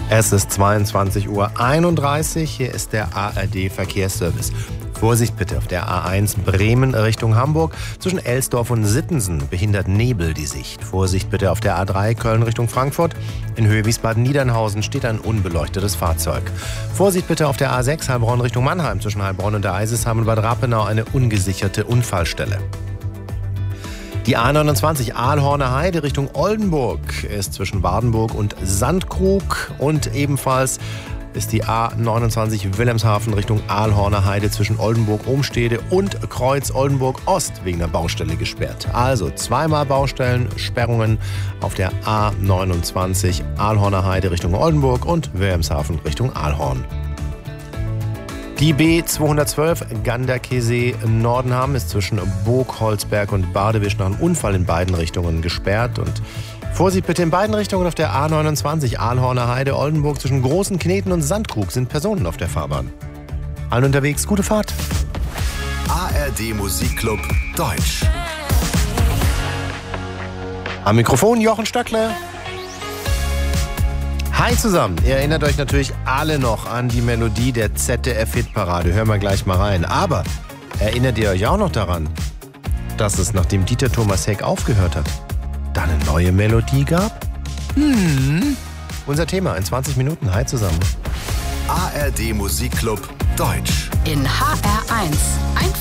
Es ist 22:31 Uhr. Hier ist der ARD Verkehrsservice. Vorsicht bitte auf der A1 Bremen Richtung Hamburg. Zwischen Elsdorf und Sittensen behindert Nebel die Sicht. Vorsicht bitte auf der A3 Köln Richtung Frankfurt. In Höhe Wiesbaden-Niedernhausen steht ein unbeleuchtetes Fahrzeug. Vorsicht bitte auf der A6 Heilbronn Richtung Mannheim. Zwischen Heilbronn und der Eisesheim und Bad Rappenau eine ungesicherte Unfallstelle. Die A29 Aalhorner Heide Richtung Oldenburg ist zwischen Wardenburg und Sandkrug, und ebenfalls ist die A29 Wilhelmshaven Richtung Aalhorner Heide zwischen Oldenburg-Ohmstede und Kreuz-Oldenburg-Ost wegen der Baustelle gesperrt. Also zweimal Baustellen, Sperrungen auf der A29 Aalhorner Heide Richtung Oldenburg und Wilhelmshaven Richtung Aalhorn. Die B212 Ganderkesee-Nordenham ist zwischen Burgholzberg und Bardewisch nach einem Unfall in beiden Richtungen gesperrt. Und Vorsicht bitte in beiden Richtungen auf der A29 Aalhorner Heide Oldenburg zwischen Großen Kneten und Sandkrug sind Personen auf der Fahrbahn. Allen unterwegs, gute Fahrt. ARD Musikclub Deutsch. Am Mikrofon Jochen Stöckle. Hi zusammen, ihr erinnert euch natürlich alle noch an die Melodie der ZDF-Hitparade. Hören wir gleich mal rein. Aber erinnert ihr euch auch noch daran, dass es, nachdem Dieter Thomas Heck aufgehört hat, da eine neue Melodie gab? Unser Thema in 20 Minuten. Hi zusammen. ARD Musikclub Deutsch. In HR1.